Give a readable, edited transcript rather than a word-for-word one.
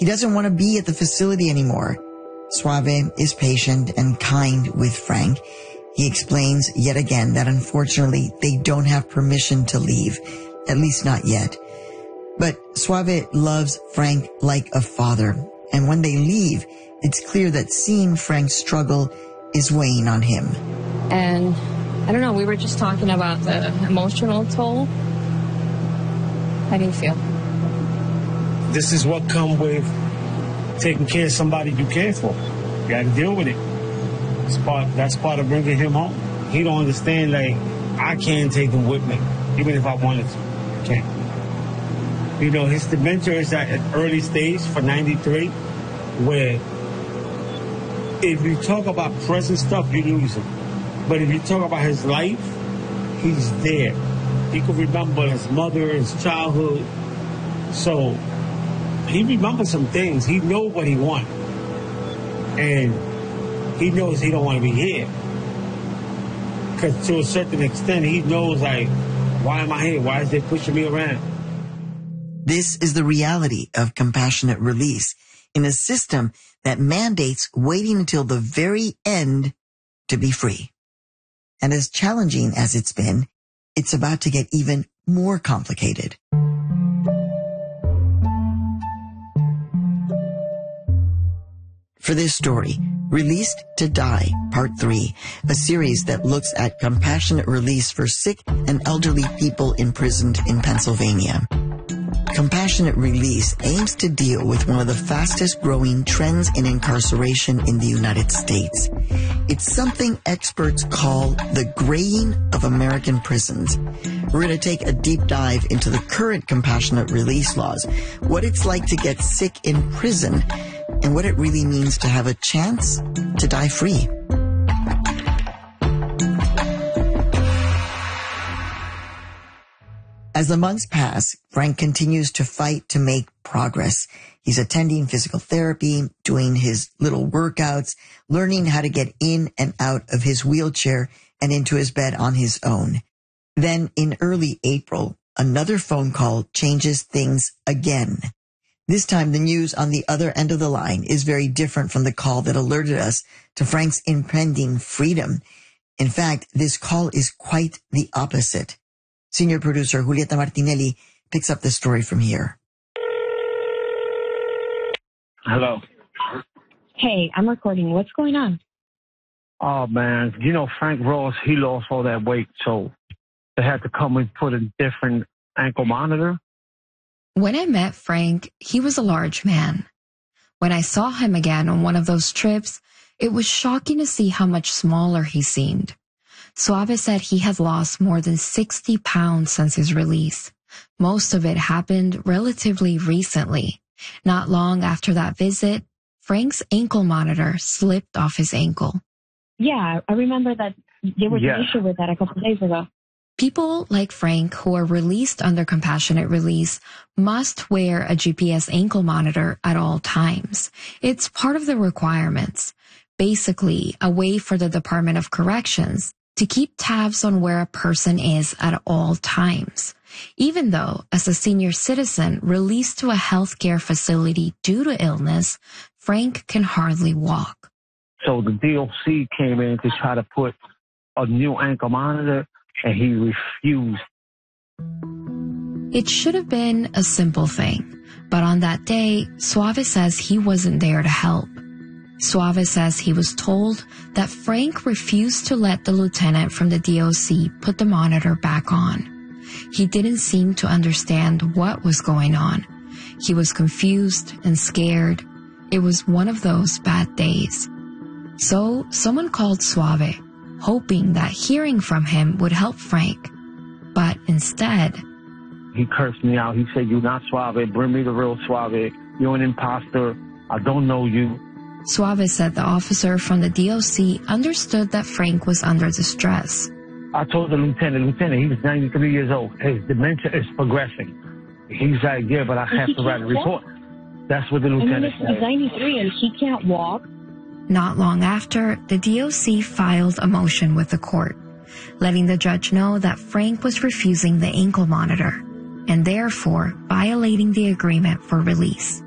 He doesn't want to be at the facility anymore. Suave is patient and kind with Frank. He explains yet again that unfortunately they don't have permission to leave, at least not yet. But Suave loves Frank like a father, and when they leave, it's clear that seeing Frank's struggle is weighing on him. And I don't know, we were just talking about the emotional toll. How do you feel? This is what comes with taking care of somebody you care for. You got to deal with it. That's part of bringing him home. He don't understand, like, I can't take him with me, even if I wanted to. I can't. You know, his dementia is at an early stage for 93, where if you talk about present stuff, you lose him. But if you talk about his life, he's there. He could remember his mother, his childhood. So he remembers some things. He knows what he wants. And he knows he don't want to be here. Because to a certain extent, he knows, like, why am I here? Why is they pushing me around? This is the reality of compassionate release in a system that mandates waiting until the very end to be free. And as challenging as it's been, it's about to get even more complicated. For this story, Released to Die, Part 3, a series that looks at compassionate release for sick and elderly people imprisoned in Pennsylvania. Compassionate release aims to deal with one of the fastest growing trends in incarceration in the United States. It's something experts call the graying of American prisons. We're going to take a deep dive into the current compassionate release laws, what it's like to get sick in prison, and what it really means to have a chance to die free. As the months pass, Frank continues to fight to make progress. He's attending physical therapy, doing his little workouts, learning how to get in and out of his wheelchair and into his bed on his own. Then in early April, another phone call changes things again. This time, the news on the other end of the line is very different from the call that alerted us to Frank's impending freedom. In fact, this call is quite the opposite. Senior producer Julieta Martinelli picks up the story from here. Hello. Hey, I'm recording. What's going on? Oh, man. You know, Frank Ross, he lost all that weight, so they had to come and put a different ankle monitor. When I met Frank, he was a large man. When I saw him again on one of those trips, it was shocking to see how much smaller he seemed. Suave said he had lost more than 60 pounds since his release. Most of it happened relatively recently. Not long after that visit, Frank's ankle monitor slipped off his ankle. Yeah, I remember that there was an issue with that a couple of days ago. People like Frank who are released under compassionate release must wear a GPS ankle monitor at all times. It's part of the requirements. Basically, a way for the Department of Corrections to keep tabs on where a person is at all times. Even though, as a senior citizen released to a healthcare facility due to illness, Frank can hardly walk. So the DOC came in to try to put a new ankle monitor, and he refused. It should have been a simple thing, but on that day, Suave says he wasn't there to help. Suave says he was told that Frank refused to let the lieutenant from the DOC put the monitor back on. He didn't seem to understand what was going on. He was confused and scared. It was one of those bad days. So someone called Suave, hoping that hearing from him would help Frank. But instead, he cursed me out. He said, "You're not Suave. Bring me the real Suave. You're an imposter. I don't know you." Suave said the officer from the DOC understood that Frank was under distress. I told the lieutenant, he was 93 years old. His dementia is progressing. He's like, "Yeah, but I have to write a report." That's what the lieutenant said. He's 93 and he can't walk. Not long after, the DOC filed a motion with the court, letting the judge know that Frank was refusing the ankle monitor and therefore violating the agreement for release.